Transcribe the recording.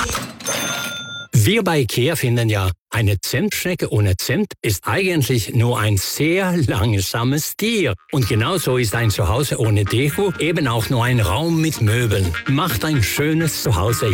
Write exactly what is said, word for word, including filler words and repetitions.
Wir bei IKEA finden ja, eine Zimtschnecke ohne Zimt ist eigentlich nur ein sehr langsames Tier. Und genauso ist ein Zuhause ohne Deko eben auch nur ein Raum mit Möbeln. Macht ein schönes Zuhause